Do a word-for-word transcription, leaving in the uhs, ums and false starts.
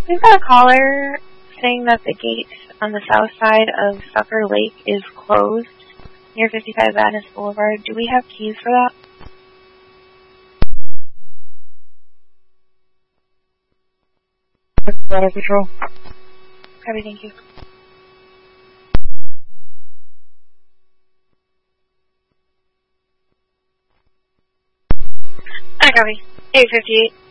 We've got a caller saying that the gate on the south side of Sucker Lake is closed near fifty-five Vadnais Boulevard. Do we have keys for that? Water Patrol. Copy, thank you. I copy. eight fifty-eight.